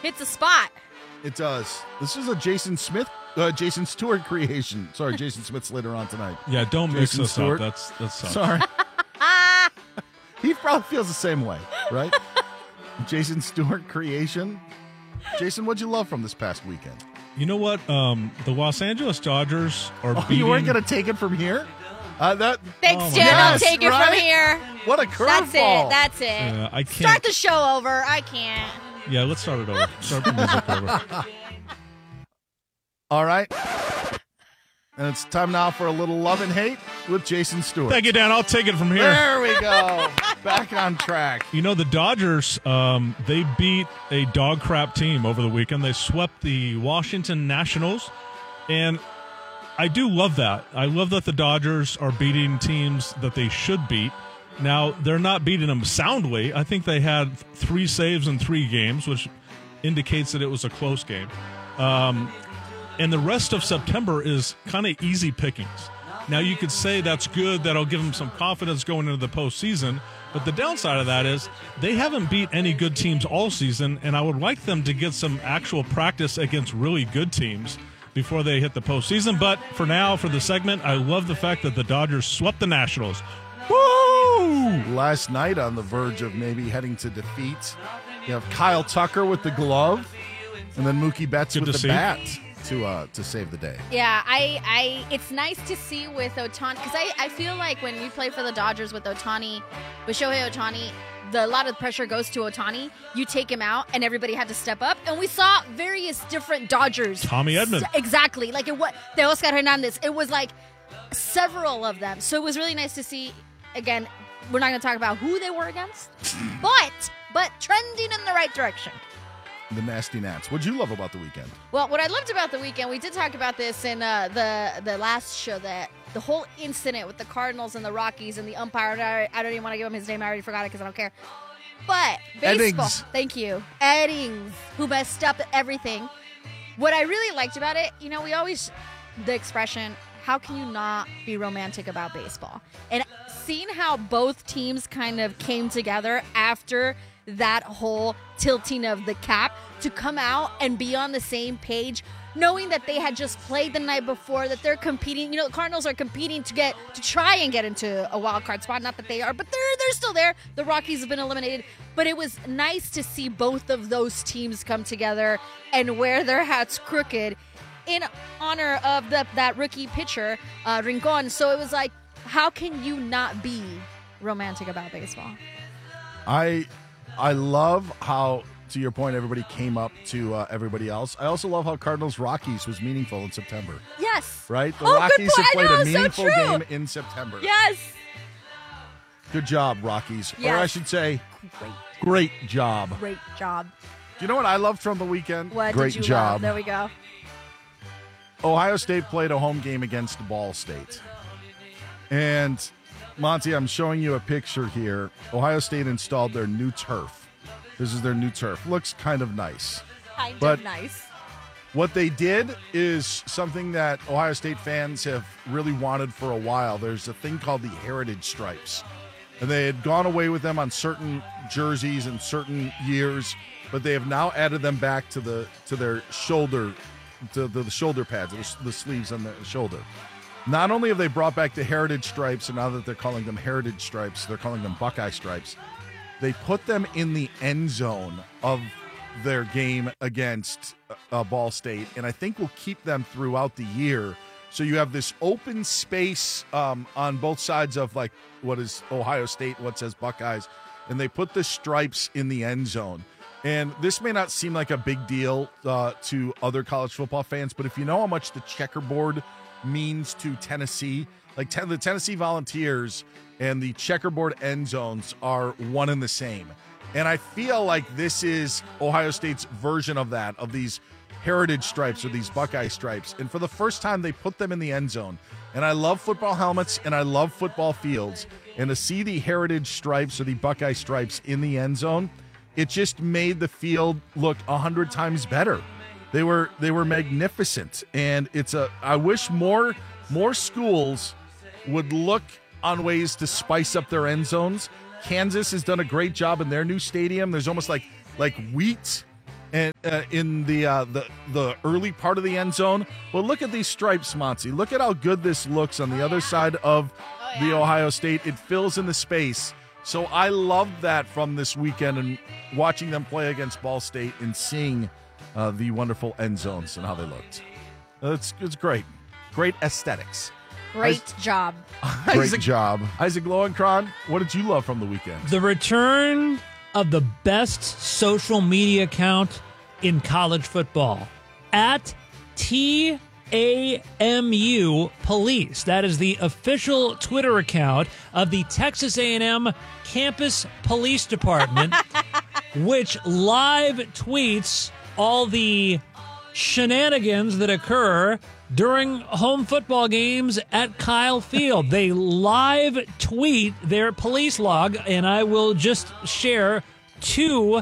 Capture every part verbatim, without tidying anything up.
hits a spot. It does. This is a Jason Smith, uh, Jason Stewart creation. Sorry, Jason Smith's later on tonight. Yeah, don't mix Jason us Stewart. up. That's that's sucks. Sorry. He probably feels the same way, right? Jason Stewart creation. Jason, what'd you love from this past weekend? You know what? Um, the Los Angeles Dodgers are Oh, beating. you weren't going to take it from here? Uh, that. Thanks, Oh, my Jen. I'll gosh. take it Right? from here. What a That's curveball. it. That's it. Yeah, I can't. Start the show over. I can't. Yeah, let's start it over. Start the music over. All right. And it's time now for a little love and hate with Jason Stewart. Thank you, Dan. I'll take it from here. There we go. Back on track. You know, the Dodgers, um, they beat a dog crap team over the weekend. They swept the Washington Nationals, and I do love that. I love that the Dodgers are beating teams that they should beat. Now, they're not beating them soundly. I think they had three saves in three games, which indicates that it was a close game. Um, and the rest of September is kind of easy pickings. Now, you could say that's good. That'll give them some confidence going into the postseason. But the downside of that is they haven't beat any good teams all season, and I would like them to get some actual practice against really good teams before they hit the postseason. But for now, for the segment, I love the fact that the Dodgers swept the Nationals. Woo! Last night on the verge of maybe heading to defeat, you have Kyle Tucker with the glove, and then Mookie Betts Good with to the see. bat to uh, to save the day. Yeah, I, I, it's nice to see with Ohtani, because I, I feel like when you play for the Dodgers with Ohtani, with Shohei Ohtani, the, a lot of the pressure goes to Ohtani. You take him out, and everybody had to step up. And we saw various different Dodgers. Tommy Edman. S- exactly. Like, it was, the Oscar Hernandez. It was like several of them. So it was really nice to see, again, we're not going to talk about who they were against, but, but trending in the right direction. The Nasty Nats. What'd you love about the weekend? Well, what I loved about the weekend, we did talk about this in uh, the the last show, that the whole incident with the Cardinals and the Rockies and the umpire. I, I don't even want to give him his name. I already forgot it because I don't care. But baseball, Eddings. thank you, Eddings, who messed up everything. What I really liked about it, you know, we always the expression, "How can you not be romantic about baseball?" And seeing how both teams kind of came together after that whole tilting of the cap to come out and be on the same page, knowing that they had just played the night before, that they're competing. You know, the Cardinals are competing to get to try and get into a wild card spot. Not that they are, but they're they're still there. The Rockies have been eliminated, but it was nice to see both of those teams come together and wear their hats crooked in honor of the, that rookie pitcher, uh, Rincon. So it was like, how can you not be romantic about baseball? I I love how, to your point, everybody came up to uh, everybody else. I also love how Cardinals Rockies was meaningful in September. Yes. Right? The Oh, good Rockies point. have played I know, a so meaningful true. game in September. Yes. Good job, Rockies. Or Yes. I should say, Great, great job. great job. Do you know what I loved from the weekend? What great did you job. love? There we go. Ohio State played a home game against Ball State. And, Monty, I'm showing you a picture here. Ohio State installed their new turf. This is their new turf. Looks kind of nice. Kind But- of nice. What they did is something that Ohio State fans have really wanted for a while. There's a thing called the Heritage Stripes. And they had gone away with them on certain jerseys and certain years, but they have now added them back to the to their shoulder, to the, the shoulder pads, the, the sleeves on the shoulder. Not only have they brought back the Heritage Stripes, and now that they're calling them Heritage Stripes, they're calling them Buckeye Stripes. They put them in the end zone of their game against uh, Ball State, and I think we'll keep them throughout the year. So you have this open space um, on both sides of like what is Ohio State, what says Buckeyes, and they put the stripes in the end zone. And this may not seem like a big deal uh, to other college football fans, but if you know how much the checkerboard means to Tennessee, like ten- the Tennessee Volunteers and the checkerboard end zones are one and the same. And I feel like this is Ohio State's version of that, of these Heritage Stripes or these Buckeye Stripes. And for the first time, they put them in the end zone. And I love football helmets and I love football fields. And to see the Heritage Stripes or the Buckeye Stripes in the end zone, it just made the field look a hundred times better. They were they were magnificent. And it's a I wish more more schools would look on ways to spice up their end zones. Kansas has done a great job in their new stadium. There's almost like like wheat and uh, in the uh, the the early part of the end zone. Well, look at these stripes, Monty. Look at how good this looks on the Oh, other yeah. side of Oh, the yeah. Ohio State. It fills in the space. So I love that from this weekend and watching them play against Ball State and seeing uh, the wonderful end zones and how they looked. It's it's great, great aesthetics. Great job. Great Isaac- job, Isaac Lowenkron. What did you love from the weekend? The return of the best social media account in college football at T A M U Police. That is the official Twitter account of the Texas A and M Campus Police Department, which live tweets all the shenanigans that occur during home football games at Kyle Field. They live tweet their police log, and I will just share two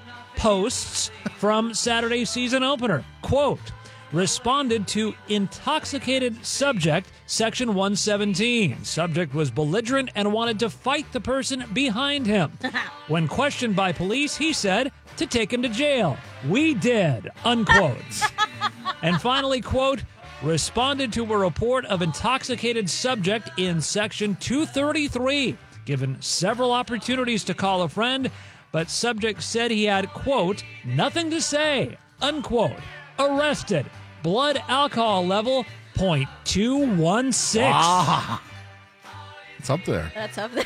posts from Saturday's season opener. Quote, responded to intoxicated subject, section one seventeen. Subject was belligerent and wanted to fight the person behind him. When questioned by police, he said to take him to jail. We did, unquote. And finally, quote, responded to a report of intoxicated subject in section two thirty-three. Given several opportunities to call a friend, but subject said he had, quote, nothing to say, unquote. Arrested. Blood alcohol level point two one six. Ah, it's up there. That's up there.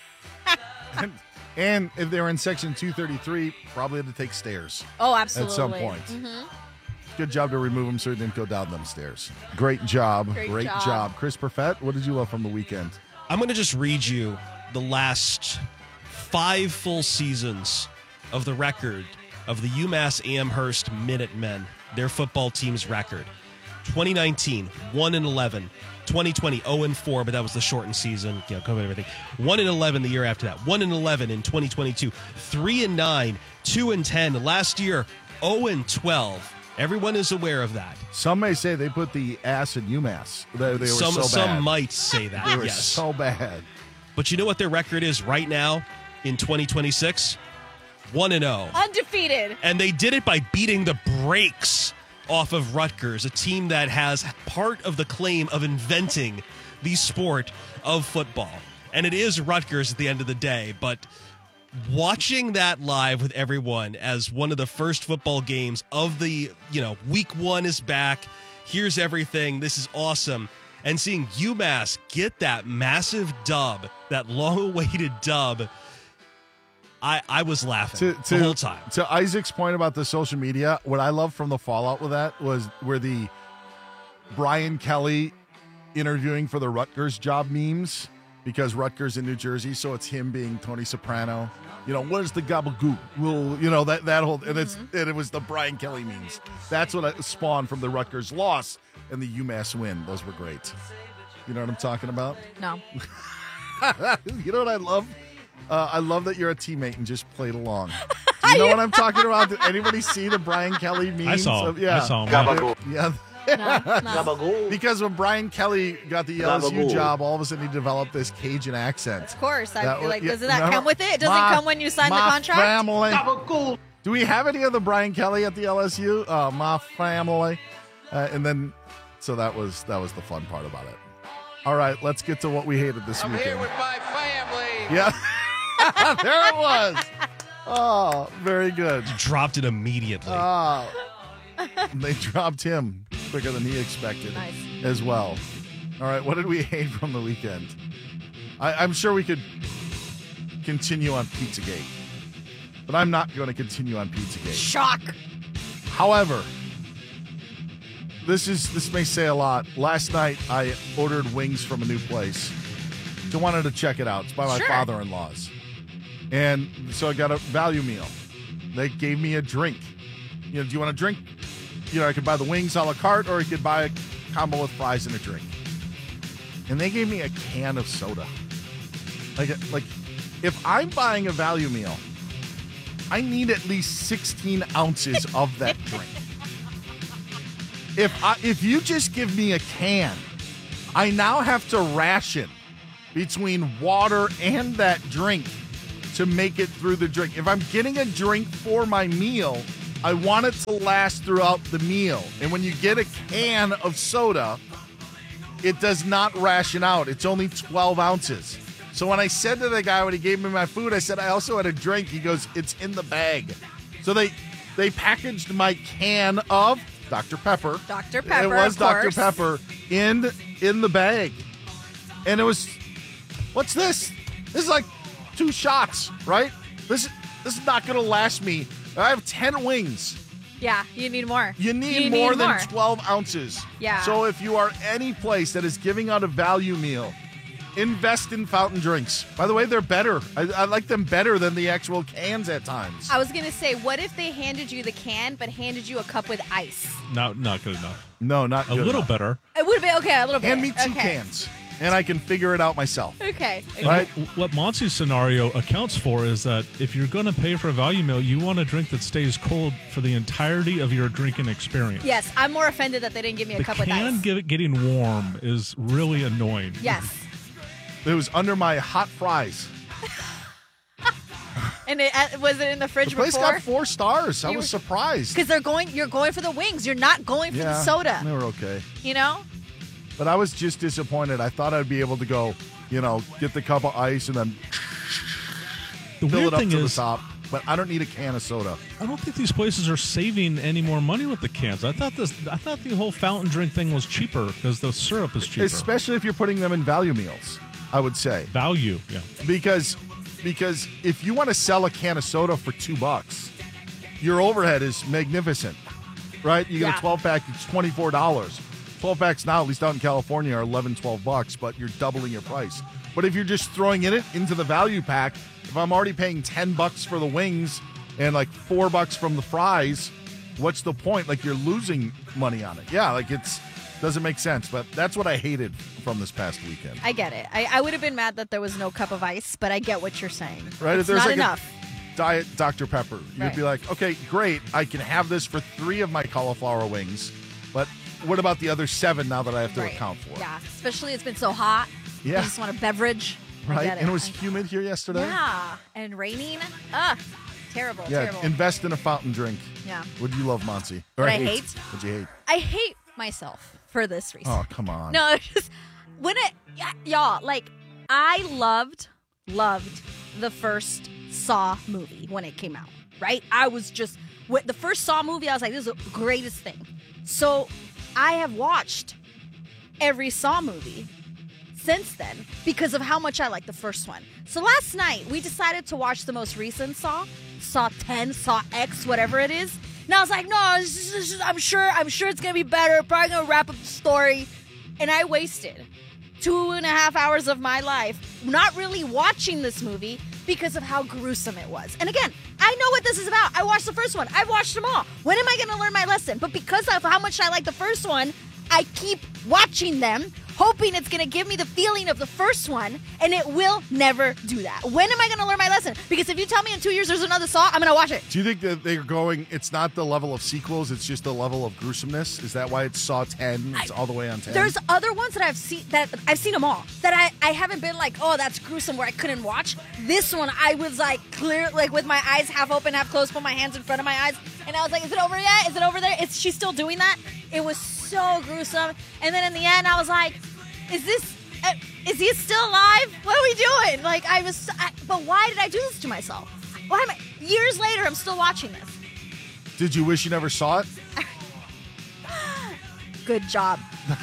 and, and if they were in section two thirty-three, probably had to take stairs Oh, absolutely. at some point. Good job to remove them so he didn't go down them stairs. Great job. Great job. job. Chris Perfett, what did you love from the weekend? I'm going to just read you the last five full seasons of the record of the UMass Amherst Minutemen, their football team's record. twenty nineteen, one and eleven. twenty twenty, oh and four, but that was the shortened season, you know, COVID and everything. one and eleven the year after that. one and eleven in twenty twenty-two. three and nine, two and ten. Last year, oh and twelve. Everyone is aware of that. Some may say they put the ass in UMass. They, they were some so some bad. might say that, They were yes. so bad. But you know what their record is right now in twenty twenty-six? one and oh. Undefeated. And they did it by beating the brakes off of Rutgers, a team that has part of the claim of inventing the sport of football. And it is Rutgers at the end of the day, but watching that live with everyone as one of the first football games of the, you know, week one is back. Here's everything. This is awesome. And seeing UMass get that massive dub, that long-awaited dub, I, I was laughing To, to, the whole time. To Isaac's point about the social media, what I loved from the fallout with that was where the Brian Kelly interviewing for the Rutgers job memes, because Rutgers in New Jersey, so it's him being Tony Soprano. You know, where's the gabagool? Well, you know, that, that whole, and, it's, and it was the Brian Kelly memes. That's what I spawned from the Rutgers loss and the UMass win. Those were great. You know what I'm talking about? No. You know what I love? Uh, I love that you're a teammate and just played along. Do you know what I'm talking about? Did anybody see the Brian Kelly memes? I saw him. Of- yeah. I saw him. Yeah. No, no. Because when Brian Kelly got the L S U Gabagool. job, all of a sudden he developed this Cajun accent. Of course. I That feel was- like, yeah, doesn't that remember? come with it? It doesn't My- come when you sign the my contract? Family. Do we have any of the Brian Kelly at the L S U? Uh, my family. Uh, and then, so that was that was the fun part about it. All right, let's get to what we hated this I'm weekend. here with my family. Yeah. There it was. Oh, very good. Dropped it immediately. Oh. They dropped him quicker than he expected Nice. as well. All right, what did we hate from the weekend? I, I'm sure we could continue on Pizzagate, but I'm not going to continue on Pizzagate. Shock. However, this is this may say a lot. Last night I ordered wings from a new place. So I wanted to check it out. It's by my Sure. father-in-law's. And so I got a value meal. They gave me a drink. You know, do you want a drink? You know, I could buy the wings a la carte, or I could buy a combo with fries and a drink. And they gave me a can of soda. Like, like if I'm buying a value meal, I need at least sixteen ounces of that drink. If I, if you just give me a can, I now have to ration between water and that drink to make it through the drink. If I'm getting a drink for my meal, I want it to last throughout the meal. And when you get a can of soda, it does not ration out. It's only twelve ounces. So when I said to the guy when he gave me my food, I said, I also had a drink. He goes, it's in the bag. So they they packaged my can of Doctor Pepper. Doctor Pepper, It was of Doctor course. Pepper in in the bag. And it was, what's this? This is like two shots, right? This, this is not going to last me. I have ten wings. Yeah, you need more. You need You more need than more. twelve ounces. Yeah. So if you are any place that is giving out a value meal, invest in fountain drinks. By the way, they're better. I, I like them better than the actual cans at times. I was going to say, what if they handed you the can, but handed you a cup with ice? Not not good enough. No, not A good little enough. better. It would have been, okay, a little bit. Hand me two okay. cans, and I can figure it out myself. Okay. okay. Right? What Monty's scenario accounts for is that if you're going to pay for a value meal, you want a drink that stays cold for the entirety of your drinking experience. Yes, I'm more offended that they didn't give me a The cup with can ice. get, getting warm is really annoying. Yes. It was under my hot fries. And it, uh, was it in the fridge The place before? got four stars. I You was were- surprised. Because they're going, you're going for the wings. You're not going for Yeah, the soda. they were okay. You know? But I was just disappointed. I thought I'd be able to go, you know, get the cup of ice and then The fill weird it up thing to is, the top. But I don't need a can of soda. I don't think these places are saving any more money with the cans. I thought this. I thought the whole fountain drink thing was cheaper because the syrup is cheaper. Especially if you're putting them in value meals, I would say. Value, yeah. Because because if you want to sell a can of soda for two bucks, your overhead is magnificent. Right? You get Yeah. a twelve pack, it's twenty-four dollars. twelve packs now, at least out in California, are eleven, twelve bucks, but you're doubling your price. But if you're just throwing it into the value pack, if I'm already paying ten bucks for the wings and like four bucks from the fries, what's the point? Like you're losing money on it. Yeah, like it's doesn't make sense. But that's what I hated from this past weekend. I get it. I, I would have been mad that there was no cup of ice, but I get what you're saying. Right? It's if there's not like enough. a diet Doctor Pepper, you'd Right. be like, okay, great, I can have this for three of my cauliflower wings, but what about the other seven now that I have to Right. account for? Yeah, especially it's been so hot. Yeah. You just want a beverage. I Right? get And it was I- humid here yesterday. Yeah, and raining. Ugh, terrible, Yeah, terrible. invest in a fountain drink. yeah. Would you love, Monty? What I hate? What'd you hate? I hate myself for this reason. Oh, come on. No, it's just when it, y- y'all, like, I loved, loved the first Saw movie when it came out, right? I was just, with the first Saw movie, I was like, this is the greatest thing. So I have watched every Saw movie since then because of how much I like the first one. So last night, we decided to watch the most recent Saw, Saw ten, Saw X, whatever it is. And I was like, no, this is, this is, I'm sure, I'm sure it's gonna be better. Probably gonna wrap up the story. And I wasted two and a half hours of my life not really watching this movie because of how gruesome it was. And again, I know what this is about. I watched the first one. I've watched them all. When am I gonna learn my lesson? But because of how much I like the first one, I keep watching them, hoping it's going to give me the feeling of the first one, and it will never do that. When am I going to learn my lesson? Because if you tell me in two years there's another Saw, I'm going to watch it. Do you think that they're going, it's not the level of sequels, it's just the level of gruesomeness? Is that why it's Saw ten? It's I- all the way on ten? There's other ones that I've seen that I've seen them all that I, I haven't been like, oh, that's gruesome where I couldn't watch. This one I was like clear, like with my eyes half open, half closed, put my hands in front of my eyes, and I was like, is it over yet? Is it over there? Is she still doing that? It was so gruesome. And then in the end, I was like, is this? Uh, is he still alive? What are we doing? Like I was, I, but why did I do this to myself? Why am I? Years later, I'm still watching this. Did you wish you never saw it? Good job.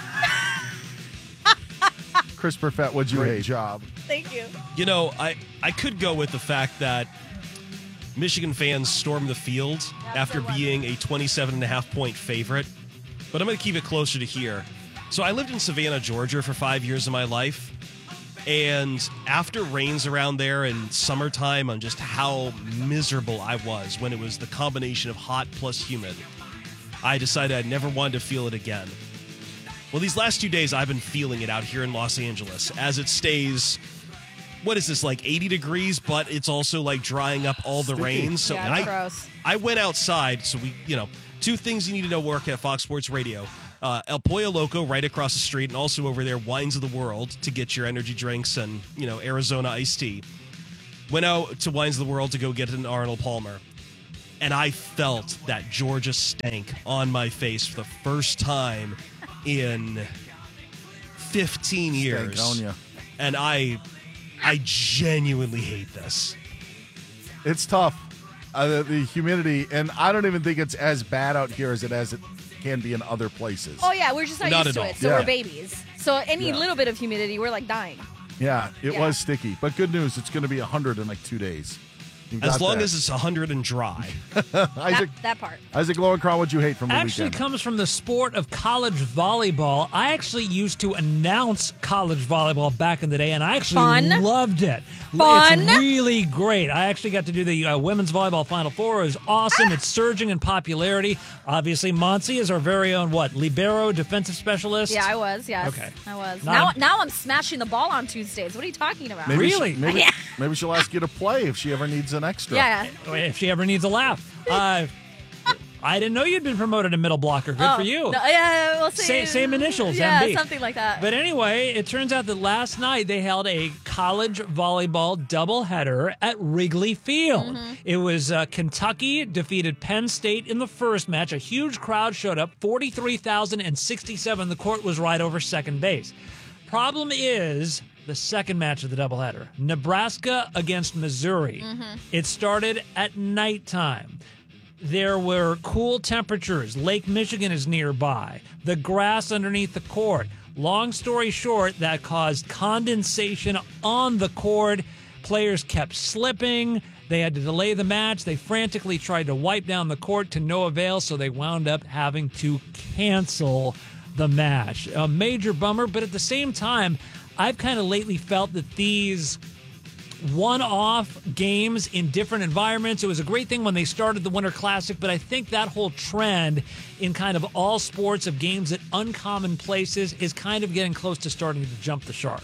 Chris Perfett, what'd you Great hate? job. Thank you. You know, I, I could go with the fact that Michigan fans stormed the field after Absolutely. being a twenty-seven and a half point favorite, but I'm going to keep it closer to here. So I lived in Savannah, Georgia for five years of my life, and after rains around there and summertime on just how miserable I was when it was the combination of hot plus humid, I decided I never wanted to feel it again. Well, these last two days I've been feeling it out here in Los Angeles as it stays, what is this, like eighty degrees, but it's also like drying up all the Sticky. rain. So Yeah, I, it's gross. I went outside. So we, you know, two things you need to know work at Fox Sports Radio. Uh, El Pollo Loco right across the street, and also over there, Wines of the World to get your energy drinks and, you know, Arizona iced tea. Went out to Wines of the World to go get an Arnold Palmer. and I felt that Georgia stank on my face for the first time in fifteen years. Stankonia. And I, I genuinely hate this. It's tough. Uh, the, the humidity, and I don't even think it's as bad out here as it as it can be in other places. Oh yeah, we're just not, Not used at to all. it, so Yeah. we're babies. So any Yeah. little bit of humidity, we're like dying. Yeah, it Yeah. was sticky. But good news, it's going to be one hundred in like two days. You As got long that. as it's one hundred and dry. Isaac, That, that part. Isaac Lowenkron, what'd you hate from the Actually weekend? comes from the sport of college volleyball. I actually used to announce college volleyball back in the day, and I actually Fun. loved it. Fun. It's really great. I actually got to do the uh, women's volleyball Final Four. It was awesome. It's surging in popularity. Obviously, Monty is our very own, what, libero defensive specialist? Yeah, I was. Yes, Okay. I was. Not now, a- now I'm smashing the ball on Tuesdays. What are you talking about? Maybe Really? She, maybe, Yeah. maybe she'll ask you to play if she ever needs an extra. Yeah. If she ever needs a laugh. Uh, I didn't know you'd been promoted to middle blocker. Good Oh, for you. no, yeah, we'll see. Same, same initials, Yeah, M B. something like that. But anyway, it turns out that last night they held a college volleyball doubleheader at Wrigley Field. Mm-hmm. It was uh, Kentucky defeated Penn State in the first match. A huge crowd showed up, forty-three thousand sixty-seven. The court was right over second base. Problem is the second match of the doubleheader, Nebraska against Missouri. Mm-hmm. It started at nighttime. There were cool temperatures. Lake Michigan is nearby. The grass underneath the court. Long story short, that caused condensation on the court. Players kept slipping. They had to delay the match. They frantically tried to wipe down the court to no avail, so they wound up having to cancel the match. A major bummer, but at the same time, I've kind of lately felt that these one-off games in different environments. It was a great thing when they started the Winter Classic, but I think that whole trend in kind of all sports of games at uncommon places is kind of getting close to starting to jump the shark.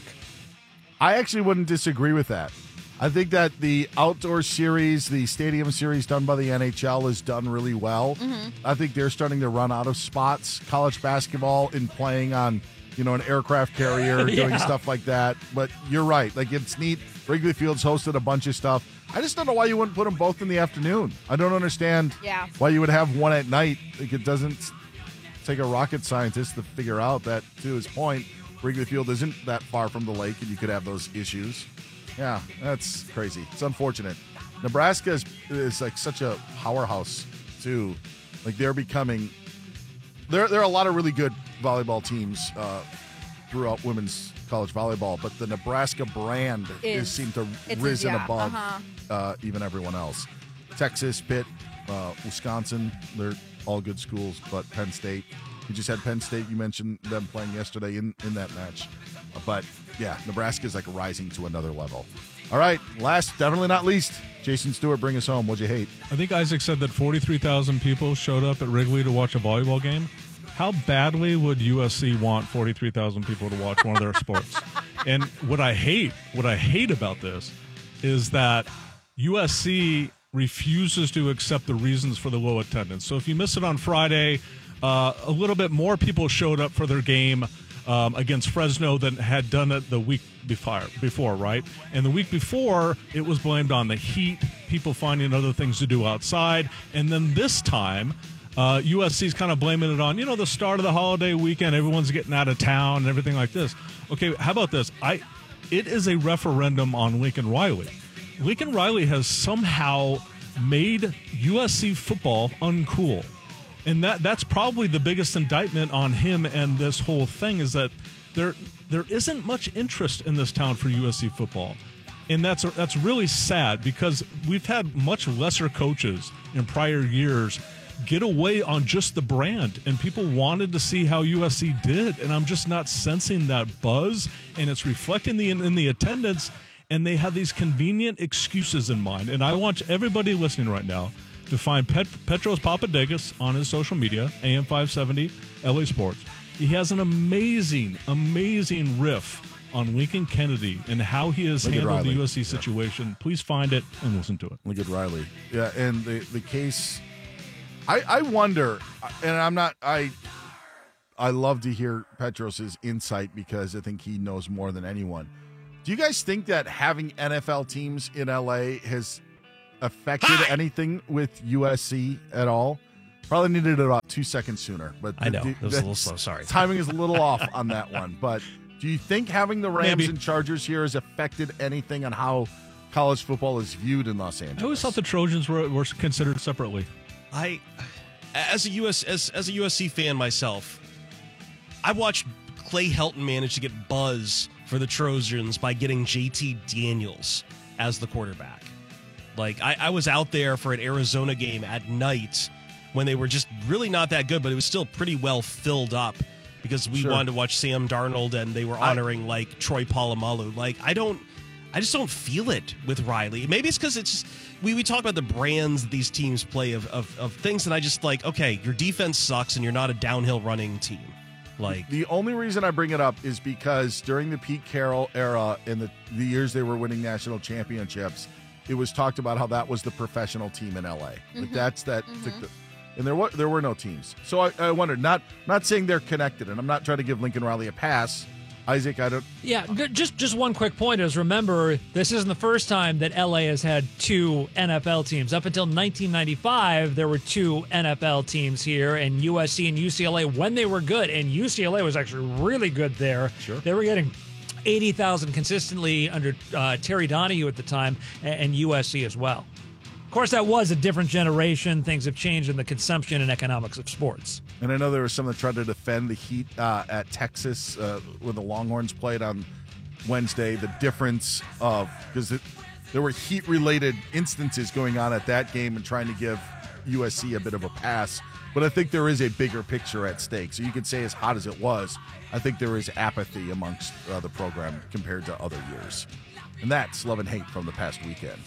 I actually wouldn't disagree with that. I think that the outdoor series, the stadium series done by the N H L is done really well. Mm-hmm. I think they're starting to run out of spots. College basketball in playing on, you know, an aircraft carrier, doing Yeah. stuff like that. But you're right. Like, it's neat. Wrigley Field's hosted a bunch of stuff. I just don't know why you wouldn't put them both in the afternoon. I don't understand Yeah. why you would have one at night. Like, it doesn't take a rocket scientist to figure out that, to his point, Wrigley Field isn't that far from the lake, and you could have those issues. Yeah, that's crazy. It's unfortunate. Nebraska is, is like such a powerhouse, too. Like, they're becoming there. There are a lot of really good volleyball teams uh, throughout women's college volleyball, but the Nebraska brand is, Is- seemed to it's- risen yeah, above uh-huh. uh, even everyone else. Texas, Pitt, uh, Wisconsin, they're all good schools, but Penn State. You just had Penn State. You mentioned them playing yesterday in, in that match. Uh, but, yeah, Nebraska is like rising to another level. All right, last, definitely not least, Jason Stewart, bring us home. What'd you hate? I think Isaac said that forty-three thousand people showed up at Wrigley to watch a volleyball game. How badly would U S C want forty-three thousand people to watch one of their sports? And what I hate, what I hate about this is that U S C refuses to accept the reasons for the low attendance. So if you miss it on Friday, uh, a little bit more people showed up for their game um, against Fresno than had done it the week before, before, right? And the week before, it was blamed on the heat, people finding other things to do outside. And then this time, uh, U S C's kind of blaming it on, you know, the start of the holiday weekend, everyone's getting out of town and everything like this. Okay, how about this? I, it is a referendum on Lincoln Riley. Lincoln Riley has somehow made U S C football uncool. And that that's probably the biggest indictment on him and this whole thing is that there there isn't much interest in this town for U S C football. And that's that's really sad because we've had much lesser coaches in prior years get away on just the brand, and people wanted to see how U S C did, and I'm just not sensing that buzz, and it's reflecting the in, in the attendance, and they have these convenient excuses in mind. And I want everybody listening right now to find Pet, Petros Papadakis on his social media, A M five seventy, L A Sports. He has an amazing, amazing riff on Lincoln Kennedy and how he has Look at handled the Riley. U S C situation. Yeah. Please find it and listen to it. Look at Riley. Yeah, and the the case, I I wonder, and I'm not I. I love to hear Petros's insight because I think he knows more than anyone. Do you guys think that having N F L teams in L A has affected Hi. anything with U S C at all. Probably needed it about two seconds sooner. But I know. the- It was a little slow. Sorry. Timing is a little off on that one. But do you think having the Rams Maybe. and Chargers here has affected anything on how college football is viewed in Los Angeles? I always thought the Trojans were, were considered separately. I, as a U S as, as a U S C fan myself, I watched Clay Helton manage to get buzz for the Trojans by getting J T Daniels as the quarterback. Like I, I was out there for an Arizona game at night when they were just really not that good, but it was still pretty well filled up because we Sure. wanted to watch Sam Darnold and they were I- honoring like Troy Polamalu. Like I don't. I just don't feel it with Riley. Maybe it's because it's just, we, we talk about the brands that these teams play of, of, of things that I just like, okay, your defense sucks and you're not a downhill running team. Like, The only reason I bring it up is because during the Pete Carroll era in the, the years they were winning national championships, it was talked about how that was the professional team in L A. Like that's that. took the- and there were there were no teams. So I, I wondered. Not not saying they're connected, and I'm not trying to give Lincoln Riley a pass. Isaac, I don't. Yeah, g- just just one quick point is remember, this isn't the first time that L A has had two N F L teams. Up until nineteen ninety-five, there were two N F L teams here, and U S C and U C L A when they were good, and U C L A was actually really good there. Sure. They were getting eighty thousand consistently under uh, Terry Donahue at the time, and, and U S C as well. Of course, that was a different generation. Things have changed in the consumption and economics of sports. And I know there was some that tried to defend the Heat uh, at Texas uh, when the Longhorns played on Wednesday. The difference of because there were Heat-related instances going on at that game and trying to give U S C a bit of a pass. But I think there is a bigger picture at stake. So you could say as hot as it was, I think there is apathy amongst uh, the program compared to other years. And that's love and hate from the past weekend.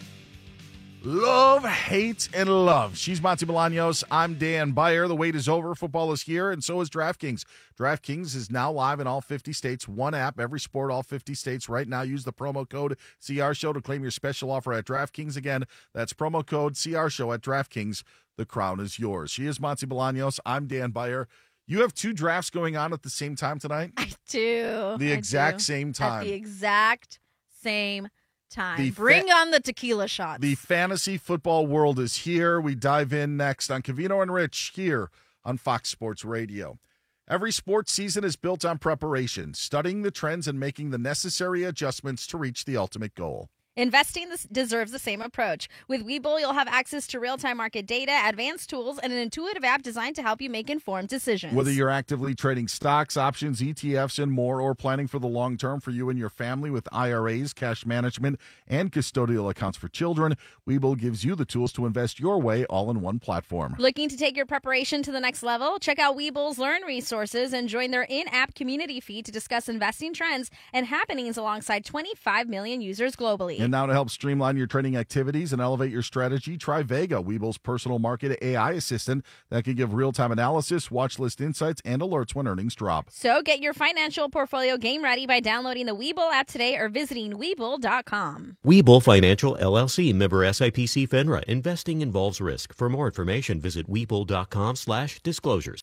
Love, hate, and love. She's Monty Bolaños. I'm Dan Beyer. The wait is over. Football is here, and so is DraftKings. DraftKings is now live in all fifty states. One app, every sport, all fifty states. Right now, use the promo code C R Show to claim your special offer at DraftKings. Again, that's promo code C R Show at DraftKings. The crown is yours. She is Monty Bolaños. I'm Dan Beyer. You have two drafts going on at the same time tonight? I do. The I exact do. same At time. the exact same time. The fa- Bring on the tequila shots. The fantasy football world is here. We dive in next on Covino and Rich here on Fox Sports Radio. Every sports season is built on preparation, studying the trends and making the necessary adjustments to reach the ultimate goal. Investing this deserves the same approach. With Webull, you'll have access to real-time market data, advanced tools, and an intuitive app designed to help you make informed decisions. Whether you're actively trading stocks, options, E T Fs, and more, or planning for the long term for you and your family with I R As, cash management, and custodial accounts for children, Webull gives you the tools to invest your way all in one platform. Looking to take your preparation to the next level? Check out Webull's Learn resources and join their in-app community feed to discuss investing trends and happenings alongside twenty-five million users globally. And now to help streamline your trading activities and elevate your strategy, try Vega, Webull's personal market A I assistant that can give real-time analysis, watch list insights, and alerts when earnings drop. So get your financial portfolio game ready by downloading the Webull app today or visiting Webull dot com. Webull Financial, L L C, member S I P C FINRA. Investing involves risk. For more information, visit Webull dot com slash disclosures.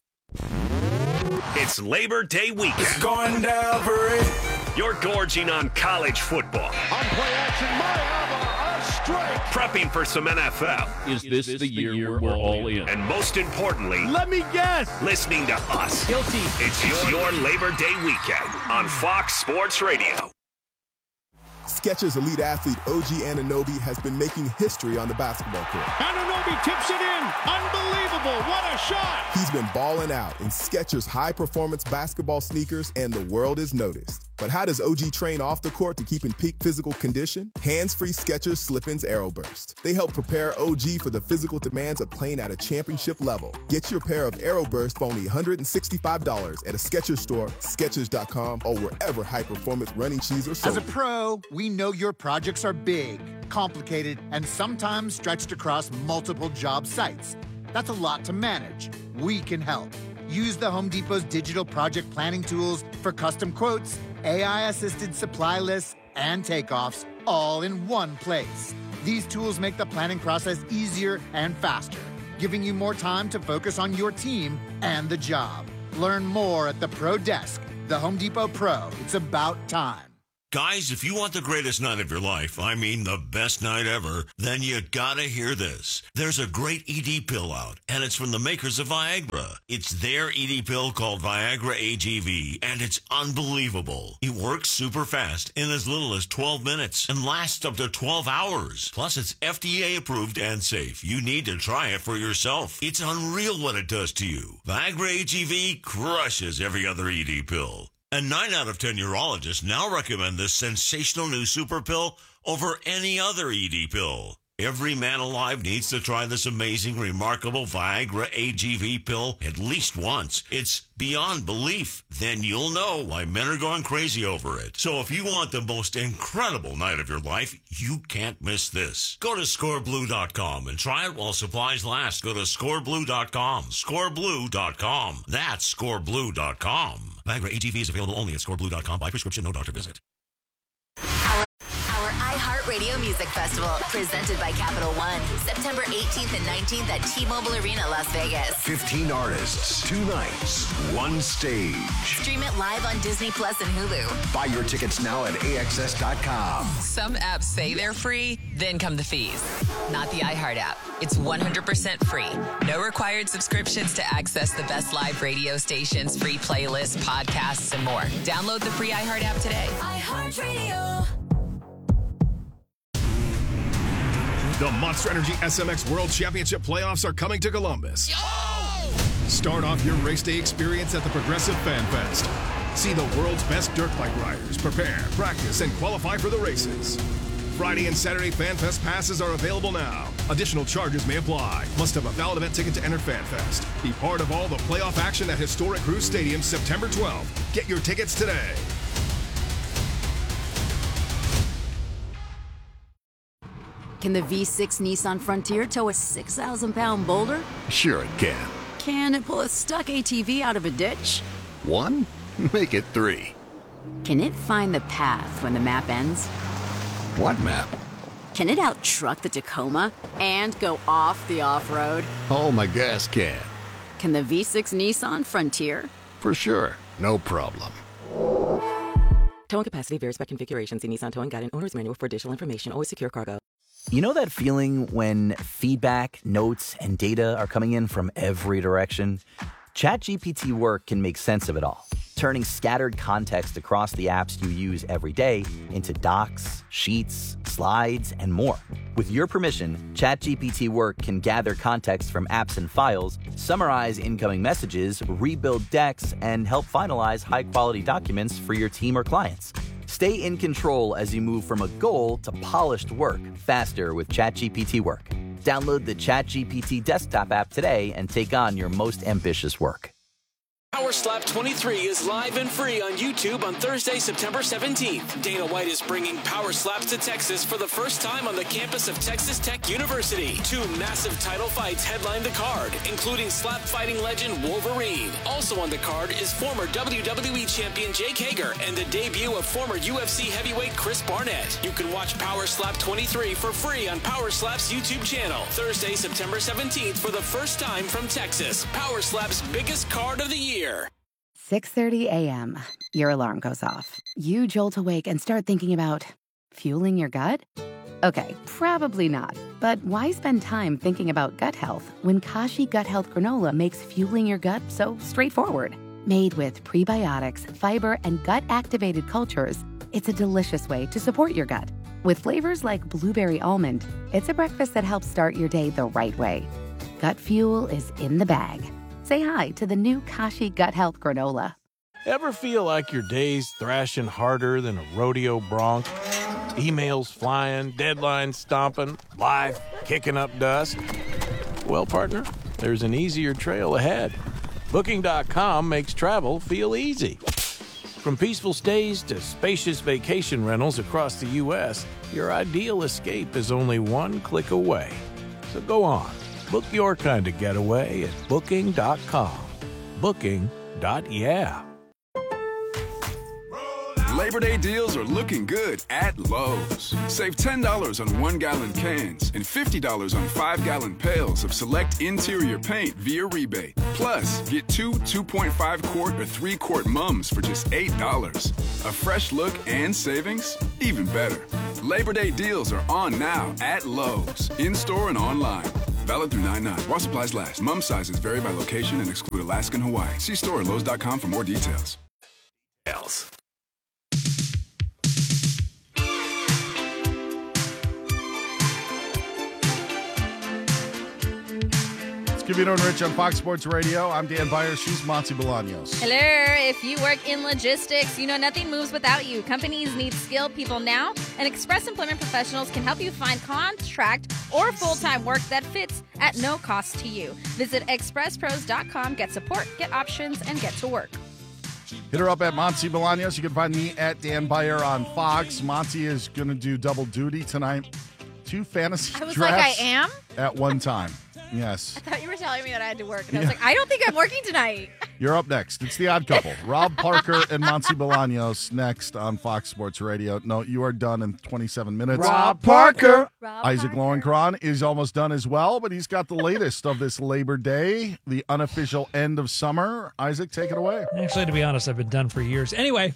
It's Labor Day weekend. It's going down for it. You're gorging on college football. On play action, Mayava, a strike. Prepping for some N F L. Is this, the, year, we're all in? And most importantly, Let me guess. listening to us. Guilty. It's your, your Labor Day weekend on Fox Sports Radio. Skechers elite athlete O G Anunoby has been making history on the basketball court. Anunoby tips it in. Unbelievable. What a shot. He's been balling out in Skechers high-performance basketball sneakers, and the world is noticed. But how does O G train off the court to keep in peak physical condition? Hands-free Skechers Slip-ins Aeroburst. They help prepare O G for the physical demands of playing at a championship level. Get your pair of Aeroburst for only one hundred sixty-five dollars at a Skechers store, Skechers dot com, or wherever high-performance running shoes are sold. As a pro, we know your projects are big, complicated, and sometimes stretched across multiple job sites. That's a lot to manage. We can help. Use the Home Depot's digital project planning tools for custom quotes, A I-assisted supply lists, and takeoffs, all in one place. These tools make the planning process easier and faster, giving you more time to focus on your team and the job. Learn more at the Pro Desk. The Home Depot Pro. It's about time. Guys, if you want the greatest night of your life, I mean the best night ever, then you gotta hear this. There's a great E D pill out, and it's from the makers of Viagra. It's their E D pill called Viagra A G V, and it's unbelievable. It works super fast in as little as twelve minutes and lasts up to twelve hours. Plus, it's F D A approved and safe. You need to try it for yourself. It's unreal what it does to you. Viagra A G V crushes every other E D pill. And nine out of ten urologists now recommend this sensational new super pill over any other E D pill. Every man alive needs to try this amazing, remarkable Viagra A G V pill at least once. It's beyond belief. Then you'll know why men are going crazy over it. So if you want the most incredible night of your life, you can't miss this. Go to score blue dot com and try it while supplies last. Go to score blue dot com. score blue dot com. That's score blue dot com. Viagra A G V is available only at score blue dot com by prescription, no doctor visit. Our iHeartRadio Music Festival, presented by Capital One, September eighteenth and nineteenth at T-Mobile Arena, Las Vegas. fifteen artists, two nights, one stage. Stream it live on Disney Plus and Hulu. Buy your tickets now at A X S dot com. Some apps say they're free, then come the fees. Not the iHeart app. It's one hundred percent free. No required subscriptions to access the best live radio stations, free playlists, podcasts, and more. Download the free iHeart app today. iHeartRadio. The Monster Energy S M X World Championship playoffs are coming to Columbus. Start off your race day experience at the Progressive Fan Fest. See the world's best dirt bike riders prepare, practice, and qualify for the races. Friday and Saturday Fan Fest passes are available now. Additional charges may apply. Must have a valid event ticket to enter Fan Fest. Be part of all the playoff action at Historic Cruise Stadium September twelfth. Get your tickets today. Can the V six Nissan Frontier tow a six thousand pound boulder? Sure it can. Can it pull a stuck A T V out of a ditch? One? Make it three. Can it find the path when the map ends? What map? Can it out-truck the Tacoma and go off the off-road? Oh, my gas can. Can the V six Nissan Frontier? For sure. No problem. Towing capacity varies by configuration. See Nissan Towing Guide and Owner's Manual for additional information. Always secure cargo. You know that feeling when feedback, notes, and data are coming in from every direction? ChatGPT Work can make sense of it all, turning scattered context across the apps you use every day into docs, sheets, slides, and more. With your permission, ChatGPT Work can gather context from apps and files, summarize incoming messages, rebuild decks, and help finalize high-quality documents for your team or clients. Stay in control as you move from a goal to polished work faster with ChatGPT Work. Download the ChatGPT desktop app today and take on your most ambitious work. Power Slap twenty-three is live and free on YouTube on Thursday, September seventeenth. Dana White is bringing Power Slaps to Texas for the first time on the campus of Texas Tech University. Two massive title fights headline the card, including slap fighting legend Wolverine. Also on the card is former W W E champion Jake Hager and the debut of former U F C heavyweight Chris Barnett. You can watch Power Slap twenty-three for free on Power Slap's YouTube channel. Thursday, September seventeenth for the first time from Texas. Power Slap's biggest card of the year. six thirty a.m. Your alarm goes off. You jolt awake and start thinking about fueling your gut? Okay, probably not. But why spend time thinking about gut health when Kashi Gut Health Granola makes fueling your gut so straightforward? Made with prebiotics, fiber, and gut-activated cultures, it's a delicious way to support your gut. With flavors like blueberry almond, it's a breakfast that helps start your day the right way. Gut fuel is in the bag. Say hi to the new Kashi Gut Health Granola. Ever feel like your day's thrashing harder than a rodeo bronc? Emails flying, deadlines stomping, life kicking up dust? Well, partner, there's an easier trail ahead. Booking dot com makes travel feel easy. From peaceful stays to spacious vacation rentals across the U S, your ideal escape is only one click away. So go on. Book your kind of getaway at Booking dot com. Booking dot yeah. Labor Day deals are looking good at Lowe's. Save ten dollars on one-gallon cans and fifty dollars on five-gallon pails of select interior paint via rebate. Plus, get two two point five quart or three quart mums for just eight dollars. A fresh look and savings? Even better. Labor Day deals are on now at Lowe's, in-store and online. Valid through nine nine. While supplies last. Mum sizes vary by location and exclude Alaska and Hawaii. See store at lowes dot com for more details. Else. It's Covino and Rich on Fox Sports Radio. I'm Dan Byers. She's Monty Bolaños. Hello. If you work in logistics, you know nothing moves without you. Companies need skilled people now, and Express Employment Professionals can help you find contract or full-time work that fits at no cost to you. Visit express pros dot com, get support, get options, and get to work. Hit her up at Monty Bolaños. You can find me at Dan Byer on Fox. Monty is going to do double duty tonight. Two fantasy I was drafts like, I am? at one time. Yes. I thought you were telling me that I had to work, and I was like, I don't think I'm working tonight. You're up next. It's The Odd Couple. Rob Parker and Monty Bolaños next on Fox Sports Radio. No, you are done in twenty-seven minutes. Rob Parker. Rob Isaac Lowenkron is almost done as well, but he's got the latest of this Labor Day, the unofficial end of summer. Isaac, take it away. Actually, to be honest, I've been done for years. Anyway,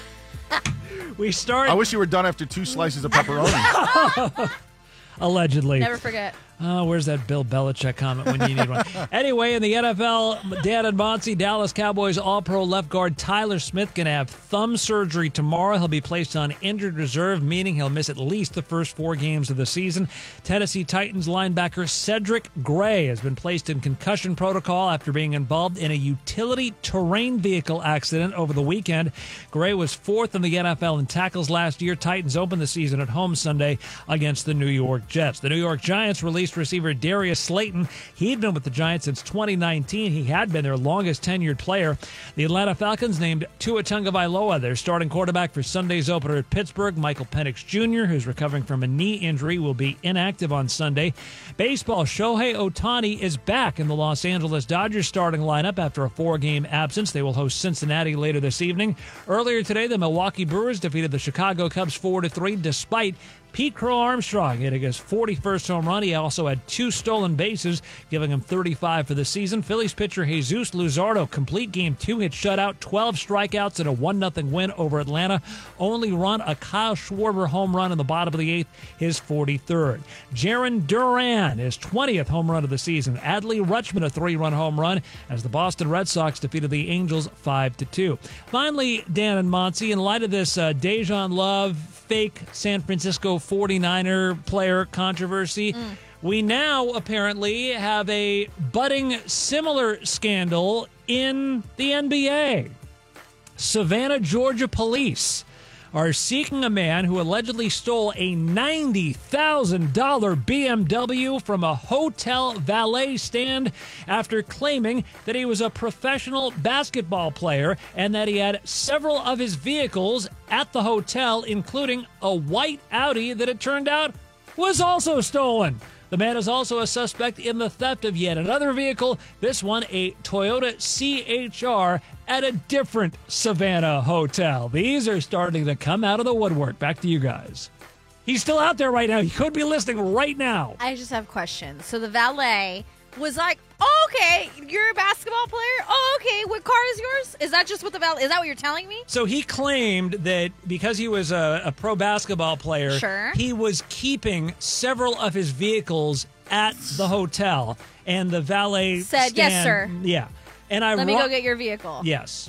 we start. I wish you were done after two slices of pepperoni. Allegedly. Never forget. Oh, where's that Bill Belichick comment when you need one? Anyway, in the N F L, Dan and Monty, Dallas Cowboys All-Pro left guard Tyler Smith going to have thumb surgery tomorrow. He'll be placed on injured reserve, meaning he'll miss at least the first four games of the season. Tennessee Titans linebacker Cedric Gray has been placed in concussion protocol after being involved in a utility terrain vehicle accident over the weekend. Gray was fourth in the N F L in tackles last year. Titans opened the season at home Sunday against the New York Jets. The New York Giants released receiver Darius Slayton. He'd been with the Giants since twenty nineteen. He had been their longest tenured player. The Atlanta Falcons named Tua Tagovailoa their starting quarterback for Sunday's opener at Pittsburgh. Michael Penix Junior, who's recovering from a knee injury, will be inactive on Sunday. Baseball, Shohei Ohtani is back in the Los Angeles Dodgers starting lineup after a four-game absence. They will host Cincinnati later this evening. Earlier today, the Milwaukee Brewers defeated the Chicago Cubs four to three despite Pete Crow Armstrong hitting his forty-first home run. He also had two stolen bases, giving him thirty-five for the season. Phillies pitcher Jesus Luzardo, complete game two, hit shutout, twelve strikeouts, and a one nothing win over Atlanta. Only run a Kyle Schwarber home run in the bottom of the eighth, his forty-third. Jarren Duran, his twentieth home run of the season. Adley Rutschman, a three-run home run as the Boston Red Sox defeated the Angels five to two. Finally, Dan and Monty, in light of this uh, Dejan Love fake San Francisco forty-niner player controversy, mm. we now apparently have a budding similar scandal in the N B A. Savannah, Georgia police are seeking a man who allegedly stole a ninety thousand dollars B M W from a hotel valet stand after claiming that he was a professional basketball player and that he had several of his vehicles at the hotel, including a white Audi that it turned out was also stolen. The man is also a suspect in the theft of yet another vehicle, this one a Toyota C H R, at a different Savannah hotel. These are starting to come out of the woodwork. Back to you guys. He's still out there right now. He could be listening right now. I just have questions. So the valet was like, oh, okay, you're a basketball player? Oh, okay, what car is yours? Is that just what the valet, is that what you're telling me? So he claimed that because he was a, a pro basketball player, sure. he was keeping several of his vehicles at the hotel, and the valet said, stand, yes, sir. Yeah. And I Let me ro- go get your vehicle. Yes.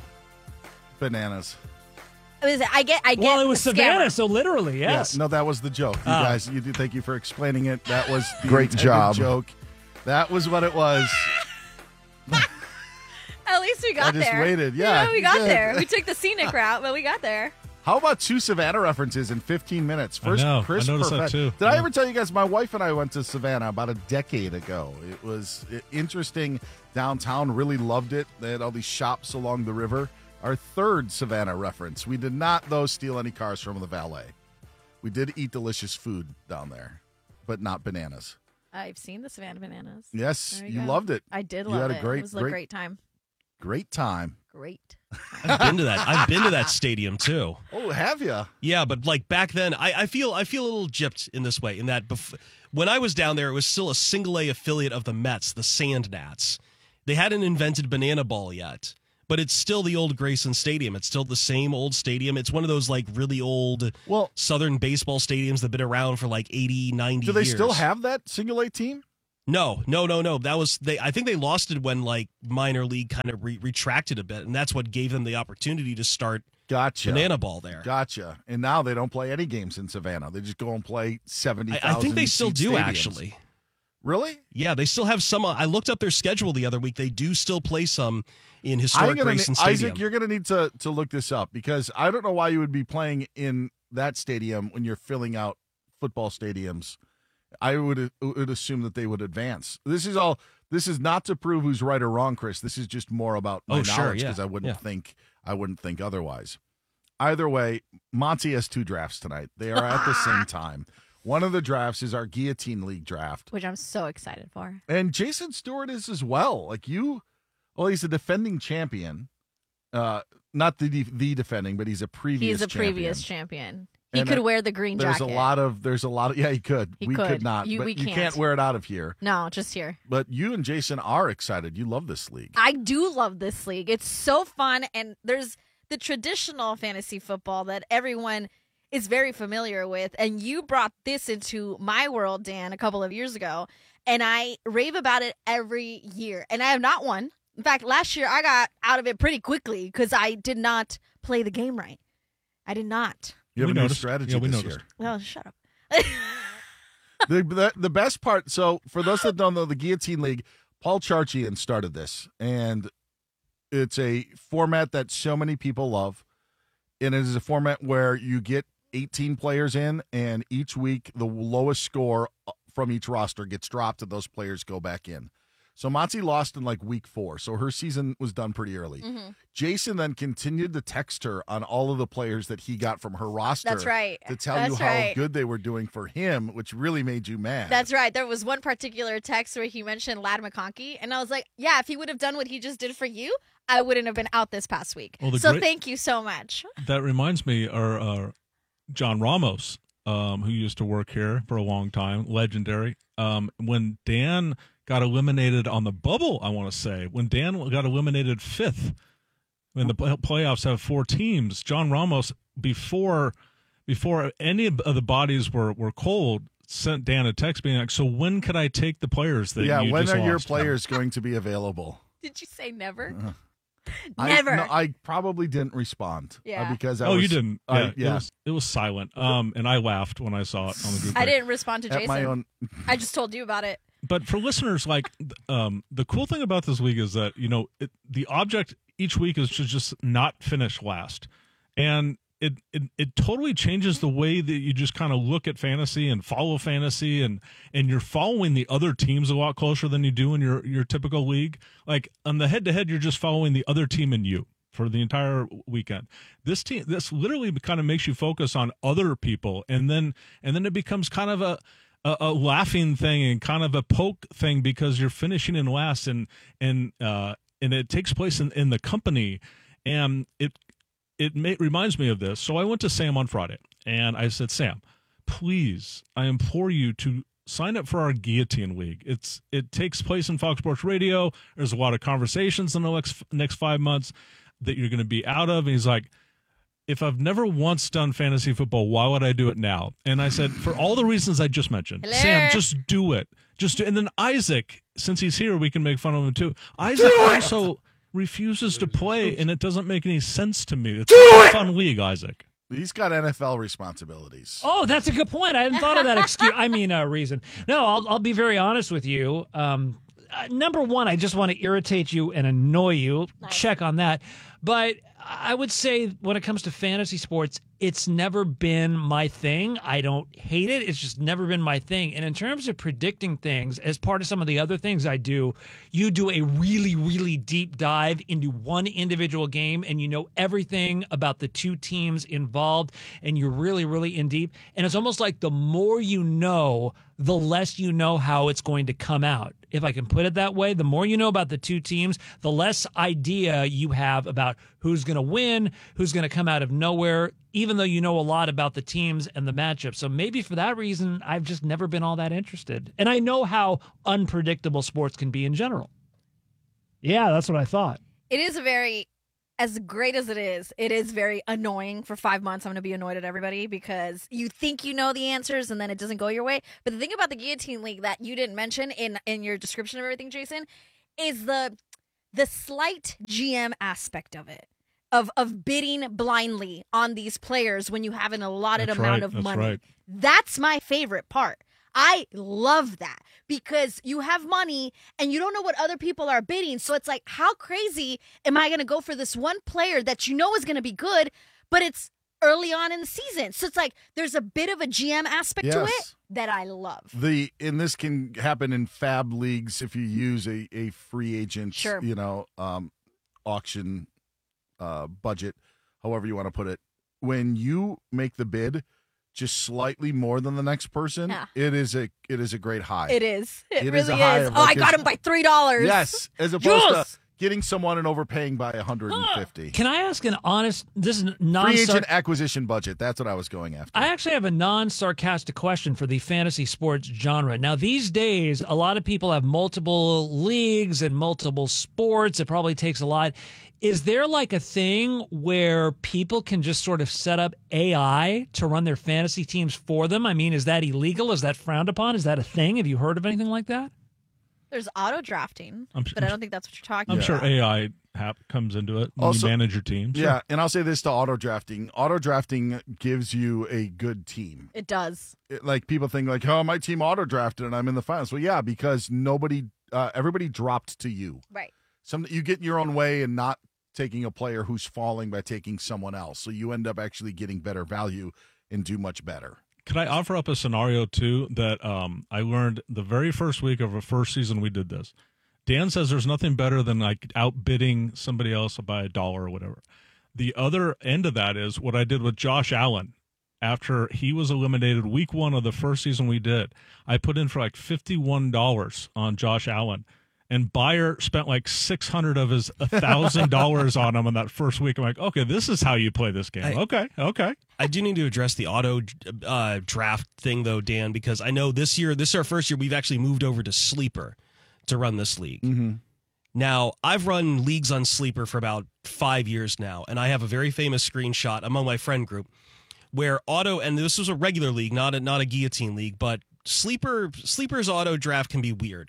Bananas. I get, I get. Well, it was the Savannah, scammer. so literally, yes. Yeah, no, that was the joke. You Oh. guys, you do, thank you for explaining it. That was the Great intended job. joke. That was what it was. At least we got I just there. waited. Yeah, You know, we you got did. there. We took the scenic route, but we got there. How about two Savannah references in fifteen minutes? I know. I Chris noticed that Perfett- too. Did I Yeah. ever tell you guys, my wife and I went to Savannah about a decade ago. It was i- interesting downtown, really loved it. They had all these shops along the river. Our third Savannah reference. We did not, though, steal any cars from the valet. We did eat delicious food down there, but not bananas. I've seen the Savannah Bananas. Yes, There you go. loved it. I did You love had a it. great- it was a great- great time. Great time. great. I've been to that. I've been to that stadium too. Oh, have you? Yeah, but like back then, I, I feel I feel a little gypped in this way. In that, bef- when I was down there, it was still a single A affiliate of the Mets, the Sand Gnats. They hadn't invented banana ball yet, but it's still the old Grayson Stadium. It's still the same old stadium. It's one of those like really old well, Southern baseball stadiums that've been around for like eighty, ninety years. Do they years. still have that single A team? No, no, no, no. That was they. I think they lost it when like minor league kind of re- retracted a bit, and that's what gave them the opportunity to start gotcha. banana ball there. Gotcha. And now they don't play any games in Savannah. They just go and play seventy thousand. I, I think they still do stadiums. actually. Really? Yeah, they still have some. Uh, I looked up their schedule the other week. They do still play some in historic Grayson ne- Stadium. Isaac, you're going to need to to look this up because I don't know why you would be playing in that stadium when you're filling out football stadiums. I would would assume that they would advance. This is all. This is not to prove who's right or wrong, Chris. This is just more about my oh, sure, knowledge because yeah, I wouldn't yeah. think I wouldn't think otherwise. Either way, Monty has two drafts tonight. They are at the same time. One of the drafts is our Guillotine League draft, which I'm so excited for. And Jason Stewart is as well. Like you, well, he's a defending champion. Uh, not the the defending, but he's a previous. He's a champion. previous champion. He And could uh, wear the green there's jacket. a lot of there's a lot of yeah he could He we could, could. not You- but we you can't. can't wear it out of here. No, just here. But you and Jason are excited. You love this league. I do love this league. It's so fun, and there's the traditional fantasy football that everyone is very familiar with, and you brought this into my world, Dan, a couple of years ago, and I rave about it every year, and I have not won. In fact, last year I got out of it pretty quickly because I did not play the game right. I did not. You have We a new noticed. strategy Yeah, we this noticed. year. Oh, shut up. the, the the best part. So for those that don't know, the Guillotine League, Paul Charchian started this, and it's a format that so many people love. And it is a format where you get eighteen players in, and each week the lowest score from each roster gets dropped, and those players go back in. So Monty lost in like week four, so her season was done pretty early. Mm-hmm. Jason then continued to text her on all of the players that he got from her roster. That's right. To tell That's you how right. good they were doing for him, which really made you mad. That's right. There was one particular text where he mentioned Ladd McConkey, and I was like, yeah, if he would have done what he just did for you, I wouldn't have been out this past week. Well, the so great- thank you so much. That reminds me, our uh, John Ramos, um, who used to work here for a long time, legendary. Um, when Dan got eliminated on the bubble, I want to say, when Dan got eliminated fifth, when the play- playoffs have four teams, John Ramos, before before any of the bodies were, were cold, sent Dan a text being like, so when could I take the players that yeah, you when just are your lost? players going to be available? Did you say never? Uh, Never. I, no, I probably didn't respond. uh, Yeah. because I oh, was, you didn't. I- Yeah, yeah. It was, it was silent. Um, and I laughed when I saw it on the group. I break. didn't respond to At Jason. my own- I just told you about it. But for listeners, like, um, the cool thing about this league is that, you know, it, the object each week is to just not finish last. And it, it, it totally changes the way that you just kind of look at fantasy and follow fantasy, and, and you're following the other teams a lot closer than you do in your, your typical league. Like on the head to head, you're just following the other team and you for the entire weekend. This team, this literally kind of makes you focus on other people. And then, and then it becomes kind of a, A, a laughing thing and kind of a poke thing because you're finishing in last, and and uh, and it takes place in, in the company, and it it may, reminds me of this. So I went to Sam on Friday, and I said, Sam, please, I implore you to sign up for our Guillotine League. It's it takes place in Fox Sports Radio. There's a lot of conversations in the next next five months that you're going to be out of. And he's like, if I've never once done fantasy football, why would I do it now? And I said, for all the reasons I just mentioned, Hello? Sam, just do it. Just do, and then Isaac, since he's here, we can make fun of him too. Isaac also refuses to play, and it doesn't make any sense to me. It's a fun league, Isaac. He's got N F L responsibilities. Oh, that's a good point. I hadn't thought of that excuse. I mean, uh, reason. No, I'll, I'll be very honest with you. Um, uh, number one, I just want to irritate you and annoy you. Check on that. But I would say when it comes to fantasy sports, it's never been my thing. I don't hate it. It's just never been my thing. And in terms of predicting things, as part of some of the other things I do, you do a really, really deep dive into one individual game and you know everything about the two teams involved and you're really, really in deep. And it's almost like the more you know, the less you know how it's going to come out. If I can put it that way, the more you know about the two teams, the less idea you have about who's going to win, who's going to come out of nowhere, even though you know a lot about the teams and the matchups. So maybe for that reason, I've just never been all that interested. And I know how unpredictable sports can be in general. Yeah, that's what I thought. It is a very, as great as it is, it is very annoying. For five months, I'm going to be annoyed at everybody because you think you know the answers and then it doesn't go your way. But the thing about the Guillotine League that you didn't mention in, in your description of everything, Jason, is the the slight G M aspect of it. Of, of bidding blindly on these players when you have an allotted That's amount right, of that's money. right. That's my favorite part. I love that because you have money and you don't know what other people are bidding. So it's like, how crazy am I going to go for this one player that you know is going to be good, but it's early on in the season. So it's like there's a bit of a G M aspect to Yes. it that I love. The and this can happen in fab leagues if you use a, a free agent, Sure. you know, um, auction uh, budget, however you want to put it. When you make the bid just slightly more than the next person, Yeah. it is a it is a great high. It is. It, It really is a high is. of Oh, I like got it's- him by three dollars. Yes, as opposed Yes. to getting someone and overpaying by one hundred fifty. Can I ask an honest, this is non Free agent acquisition budget. That's what I was going after. I actually have a non-sarcastic question for the fantasy sports genre. Now, these days, a lot of people have multiple leagues and multiple sports. It probably takes a lot. Is there like a thing where people can just sort of set up A I to run their fantasy teams for them? I mean, is that illegal? Is that frowned upon? Is that a thing? Have you heard of anything like that? There's auto drafting, I'm- but I don't think that's what you're talking I'm about. sure A I hap- comes into it when Also- you manage your team. Sure. Yeah, and I'll say this to auto drafting. Auto drafting gives you a good team. It does. It- like people think like, oh, my team auto drafted and I'm in the finals. Well, yeah, because nobody, uh, everybody dropped to you. Right. Some you get in your own way and not taking a player who's falling by taking someone else. So you end up actually getting better value and do much better. Could I offer up a scenario too that um, I learned the very first week of the first season we did this? Dan says there's nothing better than like outbidding somebody else by a dollar or whatever. The other end of that is what I did with Josh Allen after he was eliminated week one of the first season we did. I put in for like fifty-one dollars on Josh Allen. And Bayer spent like six hundred of his one thousand dollars on him in that first week. I'm like, okay, this is how you play this game. I- okay, okay. I do need to address the auto uh, draft thing, though, Dan, because I know this year, this is our first year, we've actually moved over to Sleeper to run this league. Mm-hmm. Now, I've run leagues on Sleeper for about five years now, and I have a very famous screenshot among my friend group where auto, and this was a regular league, not a, not a guillotine league, but Sleeper Sleeper's auto draft can be weird.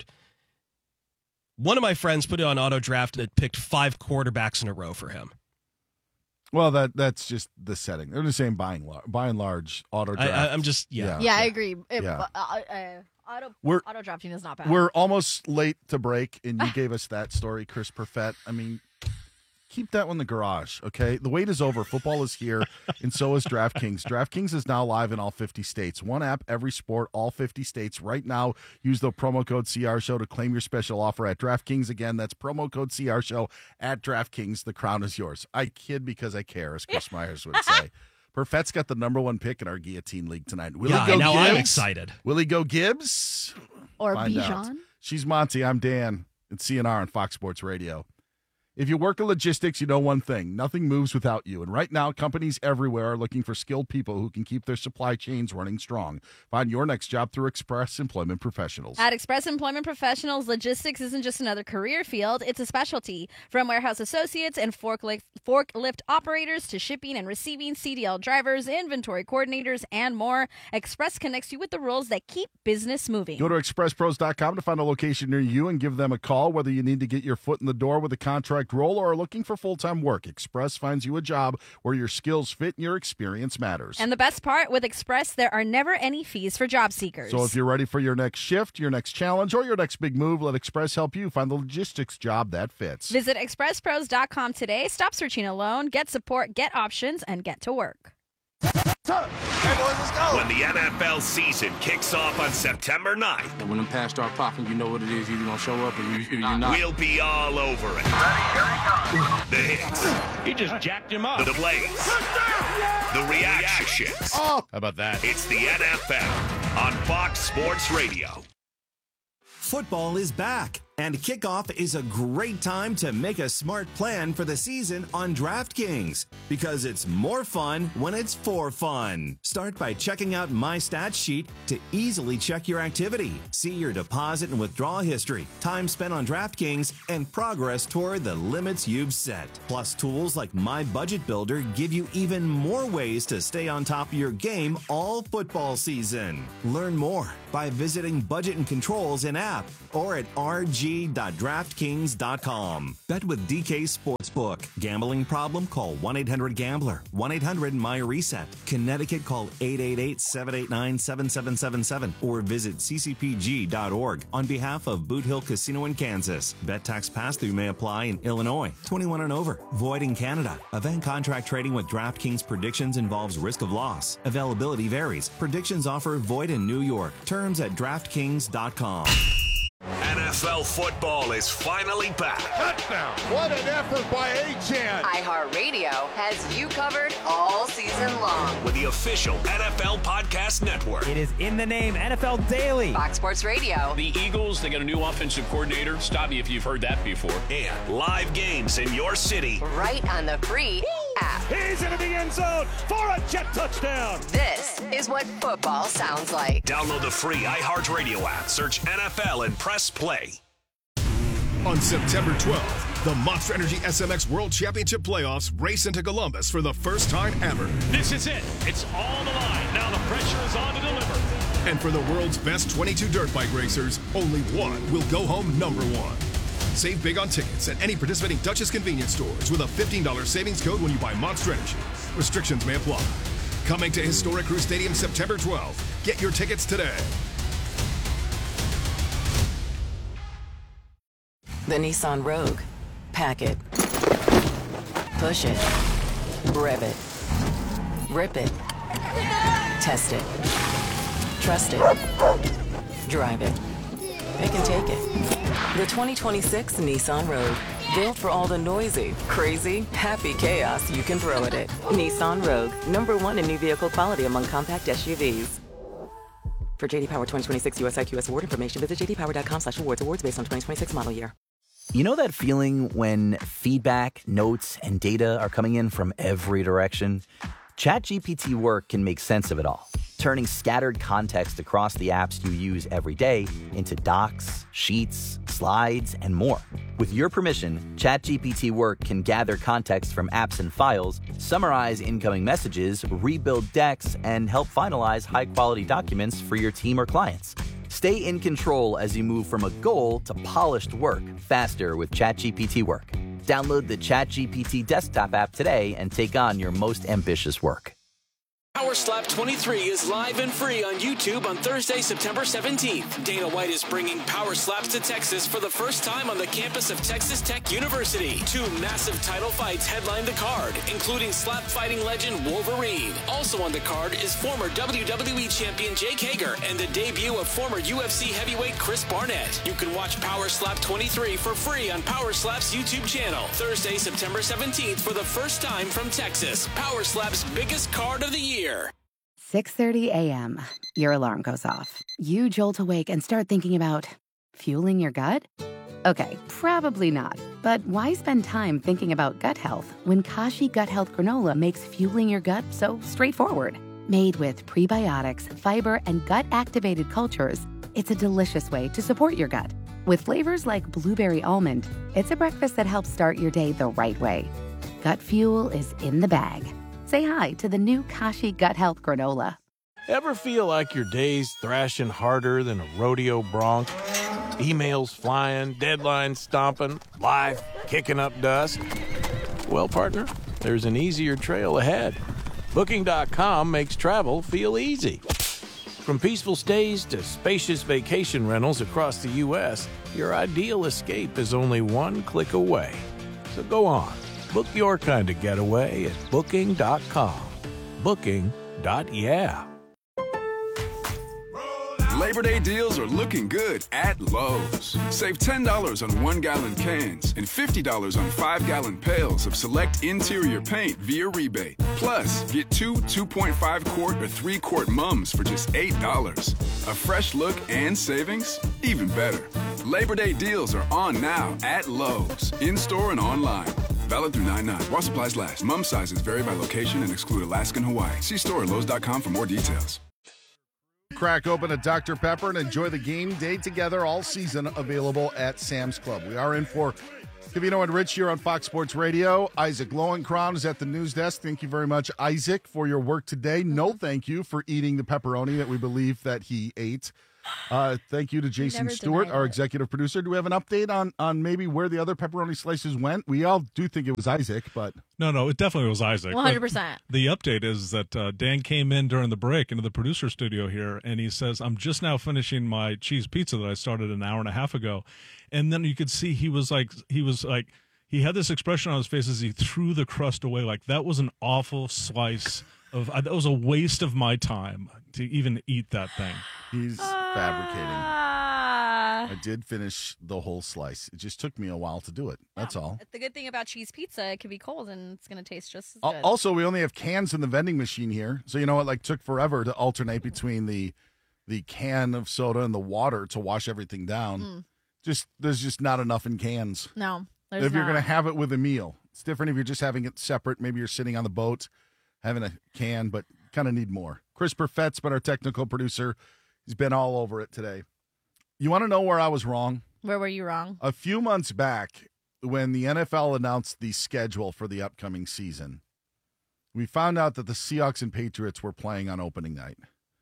One of my friends put it on auto draft and it picked five quarterbacks in a row for him. Well, that that's just the setting. They're the same buying lar- by and large auto I, draft. I, I'm just, yeah. Yeah, I agree. It, Yeah. uh, uh, auto We're- auto drafting is not bad. We're almost late to break, and you gave us that story, Chris Perfett. I mean, keep that one in the garage, okay? The wait is over. Football is here, and so is DraftKings. DraftKings is now live in all fifty states. One app, every sport, all fifty states. Right now, use the promo code C R Show to claim your special offer at DraftKings. Again, that's promo code C R Show at DraftKings. The crown is yours. I kid because I care, as Chris Myers would say. Perfett's got the number one pick in our Guillotine League tonight. Will Yeah, he go now Gibbs? I'm excited. Will he go Gibbs? Or Find out. Bijan. She's Monty. I'm Dan. It's C N R on Fox Sports Radio. If you work in logistics, you know one thing. Nothing moves without you. And right now, companies everywhere are looking for skilled people who can keep their supply chains running strong. Find your next job through Express Employment Professionals. At Express Employment Professionals, logistics isn't just another career field, it's a specialty. From warehouse associates and forklift, forklift operators to shipping and receiving, C D L drivers, inventory coordinators, and more, Express connects you with the roles that keep business moving. Go to express pros dot com to find a location near you and give them a call. Whether you need to get your foot in the door with a contract contract role or are looking for full-time work, Express finds you a job where your skills fit and your experience matters. And the best part, with Express, there are never any fees for job seekers. So if you're ready for your next shift, your next challenge, or your next big move, let Express help you find the logistics job that fits. Visit express pros dot com today. Stop searching alone. Get support, get options, and get to work. When the N F L season kicks off on September ninth, and when the pass start popping, you know what it is. You're going to show up or you, you're not. We'll be all over it. The hits. He just jacked him up. The plays. The reactions. Oh, how about that? It's the N F L on Fox Sports Radio. Football is back, and kickoff is a great time to make a smart plan for the season on DraftKings, because it's more fun when it's for fun. Start by checking out My Stats Sheet to easily check your activity, see your deposit and withdrawal history, time spent on DraftKings, and progress toward the limits you've set. Plus, tools like My Budget Builder give you even more ways to stay on top of your game all football season. Learn more by visiting Budget and Controls in app or at r g dot draft kings dot com. Bet with D K Sportsbook. Gambling problem? Call one eight hundred gambler. one eight hundred my reset. Connecticut, call eight eight eight, seven eight nine, seven seven seven seven or visit c c p g dot org on behalf of Boot Hill Casino in Kansas. Bet tax pass-through may apply in Illinois. twenty-one and over. Void in Canada. Event contract trading with DraftKings predictions involves risk of loss. Availability varies. Predictions offer void in New York. Terms at draft kings dot com. N F L football is finally back. Touchdown. What an effort by Achane. iHeartRadio has you covered all season long. With the official N F L Podcast Network. It is in the name, N F L Daily. Fox Sports Radio. The Eagles, they got a new offensive coordinator. Stop me if you've heard that before. And live games in your city. Right on the free Woo! app. He's into the end zone for a jet touchdown. This is what football sounds like. Download the free iHeartRadio app. Search N F L and press play. On September twelfth, the Monster Energy S M X World Championship Playoffs race into Columbus for the first time ever. This is it. It's all the line. Now the pressure is on to deliver. And for the world's best twenty-two dirt bike racers, only one will go home number one. Save big on tickets at any participating Duchess convenience stores with a fifteen dollars savings code when you buy Monster Energy. Restrictions may apply. Coming to Historic Crew Stadium September twelfth. Get your tickets today. The Nissan Rogue. Pack it. Push it. Rev it. Rip it. Test it. Trust it. Drive it. It can take it. The twenty twenty-six Nissan Rogue. Built for all the noisy, crazy, happy chaos you can throw at it. Nissan Rogue. Number one in new vehicle quality among compact S U Vs. For J D Power twenty twenty-six U S I Q S award information, visit j d power dot com slash awards. Awards based on twenty twenty-six model year. You know that feeling when feedback, notes, and data are coming in from every direction? ChatGPT Work can make sense of it all, turning scattered context across the apps you use every day into docs, sheets, slides, and more. With your permission, ChatGPT Work can gather context from apps and files, summarize incoming messages, rebuild decks, and help finalize high-quality documents for your team or clients. Stay in control as you move from a goal to polished work faster with ChatGPT Work. Download the ChatGPT desktop app today and take on your most ambitious work. Power Slap twenty-three is live and free on YouTube on Thursday, September seventeenth. Dana White is bringing Power Slaps to Texas for the first time on the campus of Texas Tech University. Two massive title fights headline the card, including slap fighting legend Wolverine. Also on the card is former W W E champion Jake Hager and the debut of former U F C heavyweight Chris Barnett. You can watch Power Slap twenty-three for free on Power Slap's YouTube channel. Thursday, September seventeenth for the first time from Texas. Power Slap's biggest card of the year. six thirty a.m. Your alarm goes off. You jolt awake and start thinking about fueling your gut? Okay, probably not. But why spend time thinking about gut health when Kashi Gut Health Granola makes fueling your gut so straightforward? Made with prebiotics, fiber, and gut-activated cultures, it's a delicious way to support your gut. With flavors like blueberry almond, it's a breakfast that helps start your day the right way. Gut fuel is in the bag. Say hi to the new Kashi Gut Health Granola. Ever feel like your day's thrashing harder than a rodeo bronc? Emails flying, deadlines stomping, life kicking up dust? Well, partner, there's an easier trail ahead. Booking dot com makes travel feel easy. From peaceful stays to spacious vacation rentals across the U S, your ideal escape is only one click away. So go on, book your kind of getaway at Booking dot com. Booking. Yeah. Labor Day deals are looking good at Lowe's. Save ten dollars on one-gallon cans and fifty dollars on five-gallon pails of select interior paint via rebate. Plus, get two two point five quart or three quart mums for just eight dollars. A fresh look and savings? Even better. Labor Day deals are on now at Lowe's, in-store and online. Valid through nine nine. While supplies last. Mum sizes vary by location and exclude Alaska and Hawaii. See store at Lowe's dot com for more details. Crack open a Doctor Pepper and enjoy the game day together all season, available at Sam's Club. We are in for Covino and Rich here on Fox Sports Radio. Isaac Lowenkron is at the news desk. Thank you very much, Isaac, for your work today. No thank you for eating the pepperoni that we believe that he ate. Uh, thank you to Jason Stewart, our executive producer. Do we have an update on on maybe where the other pepperoni slices went? We all do think it was Isaac, but no, no, it definitely was Isaac. one hundred percent. The update is that uh, Dan came in during the break into the producer studio here, and he says, "I'm just now finishing my cheese pizza that I started an hour and a half ago," and then you could see he was like, he was like, he had this expression on his face as he threw the crust away, like that was an awful slice of that was a waste of my time to even eat that thing. He's uh, fabricating. I did finish the whole slice. It just took me a while to do it. That's yeah. all. The good thing about cheese pizza, it can be cold and it's going to taste just as good. Also, we only have cans in the vending machine here, so you know it like took forever to alternate between the the can of soda and the water to wash everything down. Mm. Just there's just not enough in cans. No, there's if you're not. going to have it with a meal, it's different if you're just having it separate. Maybe you're sitting on the boat having a can, but kind of need more. Chris Perfett's been our technical producer. He's been all over it today. You want to know where I was wrong? Where were you wrong? A few months back, when the N F L announced the schedule for the upcoming season, we found out that the Seahawks and Patriots were playing on opening night.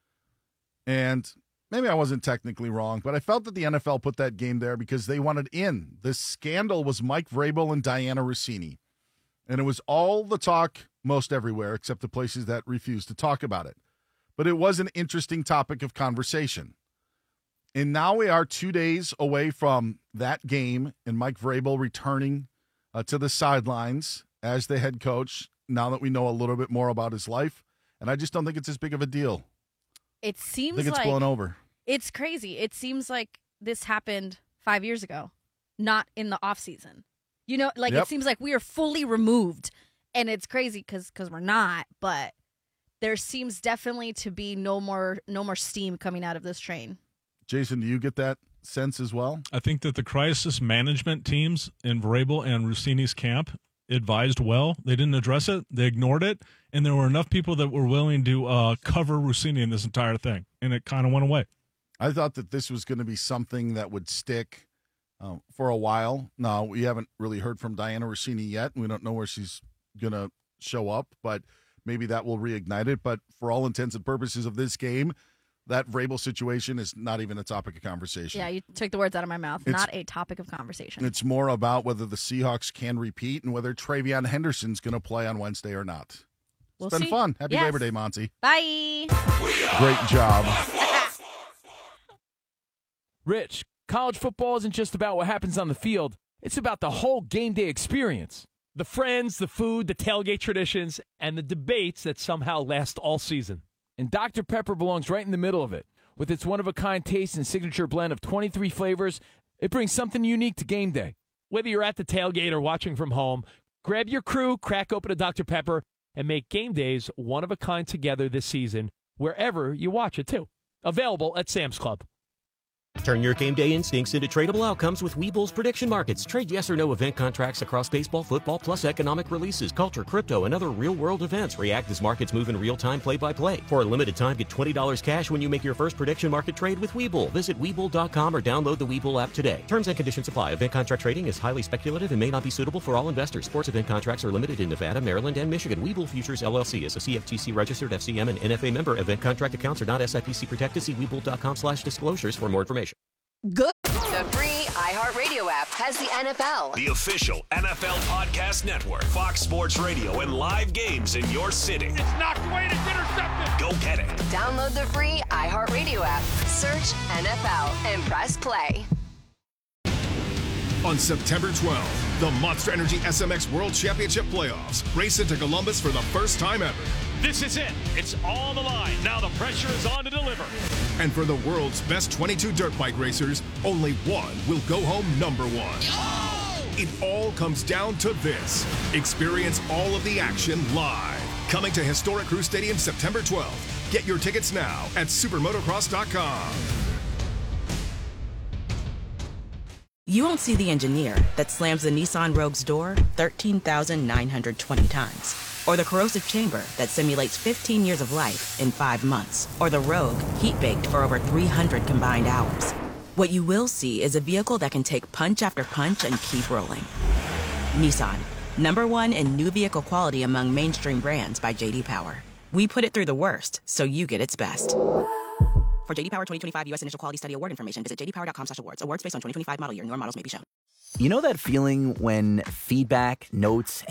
And maybe I wasn't technically wrong, but I felt that the N F L put that game there because they wanted in. The scandal was Mike Vrabel and Diana Rossini. And it was all the talk most everywhere, except the places that refused to talk about it. But it was an interesting topic of conversation. And now we are two days away from that game and Mike Vrabel returning uh, to the sidelines as the head coach, now that we know a little bit more about his life. And I just don't think it's as big of a deal. It seems I think it's like blown over. It's crazy. It seems like this happened five years ago, not in the off season. You know, like Yep. it seems like we are fully removed, and it's crazy because because we're not. But there seems definitely to be no more no more steam coming out of this train. Jason, do you get that sense as well? I think that the crisis management teams in Vrabel and Rossini's camp advised well. They didn't address it. They ignored it. And there were enough people that were willing to uh, cover Rossini in this entire thing. And it kind of went away. I thought that this was going to be something that would stick um, for a while. Now, we haven't really heard from Diana Rossini yet. We don't know where she's going to show up, but maybe that will reignite it. But for all intents and purposes of this game, that Vrabel situation is not even a topic of conversation. Yeah, you took the words out of my mouth. It's- Not a topic of conversation. It's more about whether the Seahawks can repeat and whether Travion Henderson's going to play on Wednesday or not. It's We'll been see. fun. Happy Yes. Labor Day, Monty. Bye. Great job. Rich, college football isn't just about what happens on the field. It's about the whole game day experience. The friends, the food, the tailgate traditions, and the debates that somehow last all season. And Doctor Pepper belongs right in the middle of it. With its one-of-a-kind taste and signature blend of twenty-three flavors, it brings something unique to game day. Whether you're at the tailgate or watching from home, grab your crew, crack open a Doctor Pepper, and make game days one of a kind together this season, wherever you watch it, too. Available at Sam's Club. Turn your game day instincts into tradable outcomes with Webull's prediction markets. Trade yes or no event contracts across baseball, football, plus economic releases, culture, crypto, and other real-world events. React as markets move in real time, play-by-play. For a limited time, get twenty dollars cash when you make your first prediction market trade with Webull. Visit Webull dot com or download the Webull app today. Terms and conditions apply. Event contract trading is highly speculative and may not be suitable for all investors. Sports event contracts are limited in Nevada, Maryland, and Michigan. Webull Futures, L L C is a C F T C-registered F C M and N F A member. Event contract accounts are not S I P C protected. See Webull dot com slash disclosures for more information. good. The free iHeartRadio app has the N F L. The official N F L podcast network, Fox Sports Radio, and live games in your city. It's knocked away and it's intercepted. Go get it. Download the free iHeartRadio app. Search N F L and press play. On September twelfth, the Monster Energy S M X World Championship Playoffs race into Columbus for the first time ever. This is it. It's all on the line. Now the pressure is on to deliver. And for the world's best twenty-two dirt bike racers, only one will go home number one. Oh! It all comes down to this. Experience all of the action live. Coming to historic Crew Stadium September twelfth. Get your tickets now at supermotocross dot com. You won't see the engineer that slams the Nissan Rogue's door thirteen thousand nine hundred twenty times. Or the corrosive chamber that simulates fifteen years of life in five months. Or the Rogue heat-baked for over three hundred combined hours. What you will see is a vehicle that can take punch after punch and keep rolling. Nissan, number one in new vehicle quality among mainstream brands by J D Power. We put it through the worst, so you get its best. For J D Power twenty twenty-five U S Initial Quality Study Award information, visit j d power dot com slash awards. Awards based on twenty twenty-five model year. Newer models may be shown. You know that feeling when feedback, notes,